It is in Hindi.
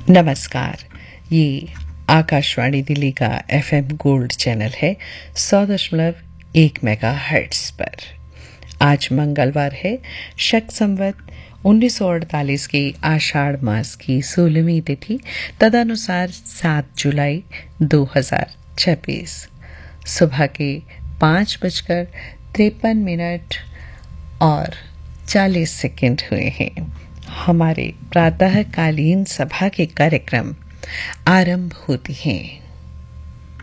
नमस्कार। ये आकाशवाणी दिल्ली का एफएम गोल्ड चैनल है 100.1 मेगाहर्ट्ज़ पर। आज मंगलवार है, शक संवत 1948 की आषाढ़ मास की 16वीं तिथि, तदनुसार 7 जुलाई 2026। सुबह के 5:53 और 40 सेकंड हुए हैं। हमारे प्रातःकालीन सभा के कार्यक्रम आरंभ होती हैं।